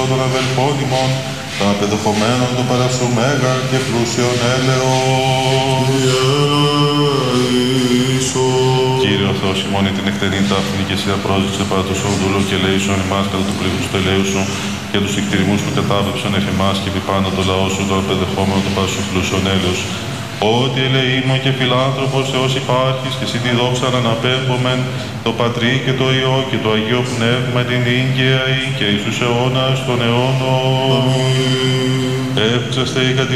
των αδελφών ημών, των απεδεχομένων των παρασού μέγα και πλούσιων έλεος. Κύριε ο Θεός ημών, την εκτερήν τάφνη και εσύ απρόζηξε παρά του σοβδούλου και λέησον ημάς κατά του πλήθους του ελέου σου και τους εκτιρμούς που κατάβεψαν εφ' εμάς και επί πάντα το λαό σου, τον απεδεχόμενο των παρασού πλούσιων έλεος. Ότι ελεήμων και φιλάνθρωπος Θεός υπάρχεις και εσύ τη δόξα αναπέμπομεν το Πατρί και το Υιό και το Αγίο Πνεύμα την ίγκαια ή και εις τους αιώνας των αιώνων. Εύξαστε η